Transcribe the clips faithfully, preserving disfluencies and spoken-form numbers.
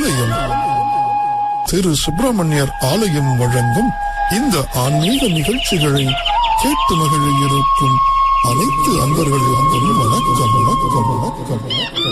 நிலையம் திரு சுப்பிரமணியர் ஆலயம் வழங்கும் இந்த ஆன்மீக நிகழ்ச்சிகளை கேட்டு மகிழ இருக்கும் அனைத்து அன்பர்களுக்கும் வணக்கம் வணக்கம் வணக்கம்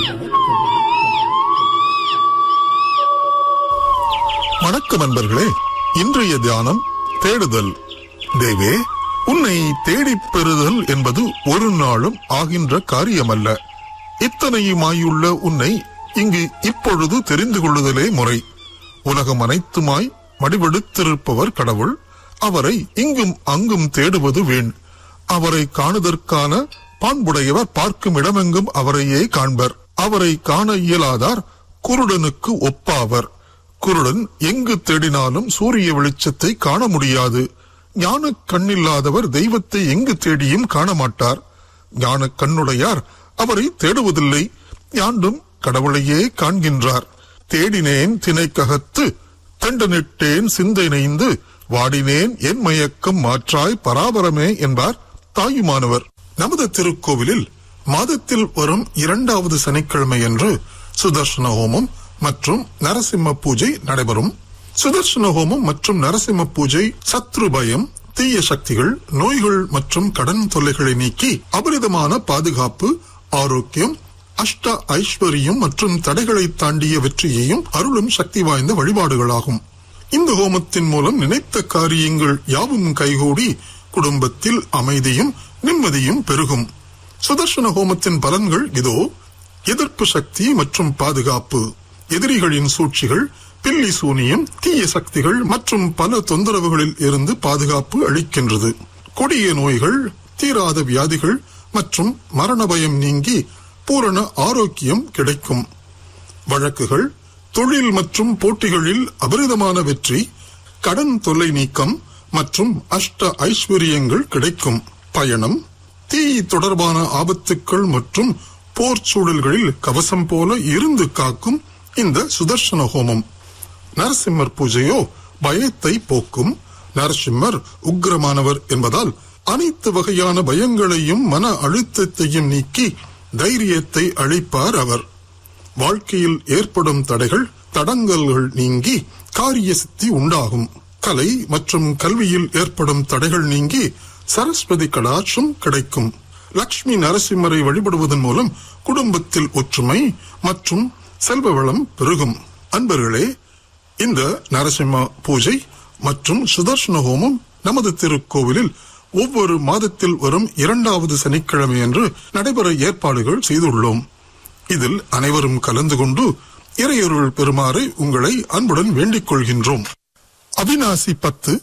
வணக்கம் அன்பர்களே. இன்றைய தியானம் தேடுதல். தேவே, உன்னை தேடிப் பெறுதல் என்பது ஒரு நாளும் ஆகின்ற காரியமல்ல. இத்தனையுமாயுள்ள உன்னை இங்கு இப்பொழுது தெரிந்து கொள்ளுதலே முறை. உலகம் அனைத்துமாய் மடிவெடுத்திருப்பவர் கடவுள். அவரை இங்கும் அங்கும் தேடுவது வீண். அவரை காணுதற்கான பான்புடையவர் பார்க்கும் இடமெங்கும் அவரையே காண்பர். அவரை காண இயலாதார் குருடனுக்கு ஒப்பாவர். குருடன் எங்கு தேடினாலும் சூரிய வெளிச்சத்தை காண முடியாது. ஞான கண்ணில்லாதவர் தெய்வத்தை எங்கு தேடியும் காண மாட்டார். ஞான கண்ணுடையார் அவரை தேடுவதில்லை. யாண்டும் கடவுளையே காண்கின்றார். தேடினேன் திணைக்ககத்து தண்டனிட்டேன் சிந்தை நெய்ந்து வாடினேன் என் மயக்கம் மாற்றாய் பராபரமே என்பார் தாயுமானவர். நமது திருக்கோவிலில் மாதத்தில் வரும் இரண்டாவது சனிக்கிழமையன்று சுதர்சன ஹோமம் மற்றும் நரசிம்ம பூஜை நடைபெறும். சுதர்சன ஹோமம் மற்றும் நரசிம்ம பூஜை சத்ரு பயம், தீய சக்திகள், நோய்கள் மற்றும் கடன் தொல்லைகளை நீக்கி அபரிதமான பாதுகாப்பு, ஆரோக்கியம், அஷ்ட ஐஸ்வர்யம் மற்றும் தடைகளை தாண்டிய வெற்றியையும் அருளும் சக்தி வாய்ந்த வழிபாடுகளாகும். இந்த ஹோமத்தின் மூலம் நினைத்த காரியங்கள் யாவும் கைகூடி குடும்பத்தில் அமைதியும் நிம்மதியும் பெருகும். சுதர்சன ஹோமத்தின் பலன்கள் இதோ. எதிர்ப்பு சக்தி மற்றும் பாதுகாப்பு, எதிரிகளின் சூழ்ச்சிகள், பில்லி சூனியம், தீய சக்திகள் மற்றும் பல தொந்தரவுகளில் இருந்து பாதுகாப்பு அளிக்கின்றது. கொடிய நோய்கள், தீராத வியாதிகள் மற்றும் மரண பயம் நீங்கி பூரண ஆரோக்கியம் கிடைக்கும். வழக்குகள், தொழில் மற்றும் போட்டிகளில் அபரிதமான வெற்றி, கடன் தொல்லை நீக்கம் மற்றும் அஷ்ட ஐஸ்வர்யங்கள் கிடைக்கும். பயணம், தீ தொடர்பான ஆபத்துக்கள் மற்றும் போர் சூழல்களில் கவசம் போல இருந்து காக்கும் இந்த சுதர்சன ஹோமம். நரசிம்மர் பூஜையோ பயத்தை போக்கும். நரசிம்மர் உக்கிரமானவர் என்பதால் அனைத்து வகையான பயங்களையும் மன அழுத்தத்தையும் நீக்கி தைரியத்தை அளிப்பார் அவர். வாழ்க்கையில் ஏற்படும் தடைகள், தடங்கல்கள் நீங்கி காரிய சித்தி உண்டாகும். கலை மற்றும் கல்வியில் ஏற்படும் தடைகள் நீங்கி சரஸ்வதி கடாட்சம் கிடைக்கும். லட்சுமி நரசிம்மரை வழிபடுவதன் மூலம் குடும்பத்தில் ஒற்றுமை மற்றும் செல்வ வளம் பெருகும். அன்பர்களே, இந்த நரசிம்ம பூஜை மற்றும் சுதர்சன ஹோமம் நமது திருக்கோவிலில் ஒவ்வொரு மாதத்தில் வரும் இரண்டாவது சனிக்கிழமை என்று நடைபெற ஏற்பாடுகள் செய்துள்ளோம். இதில் அனைவரும் கலந்து கொண்டு இறையருள் பெறுமாறு உங்களை அன்புடன் வேண்டிக் கொள்கின்றோம். அவிநாசி பத்து.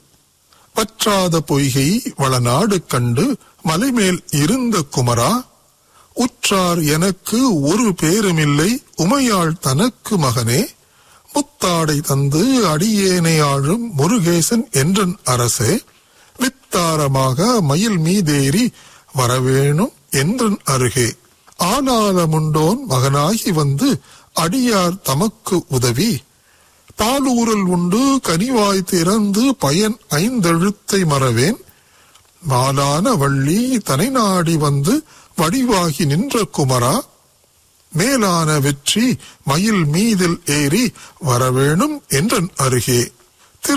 பற்றாத பொய்கை வளநாடு கண்டு மலைமேல் இருந்த குமரா, உற்றார் எனக்கு ஒரு பேருமில்லை உமையாள் தனக்கு மகனே, முத்தாடை தந்து அடியேனை ஆளும் முருகேசன் என்றன் அரசே, வித்தாரமாக மயில் மீதேறி வரவேணும் என்றன் அருகே, ஆனாலமுண்டோன் மகனாகி வந்து அடியார் தமக்கு உதவி, பாலூரல் உண்டு கனிவாய் திறந்து பயன் ஐந்தெழுத்தை மறவேன், மாலான வள்ளி தனை நாடி வந்து வடிவாகி நின்ற குமரா, மேலான வெற்றி மயில் மீதில் ஏறி வரவேணும் என்றன் அருகே.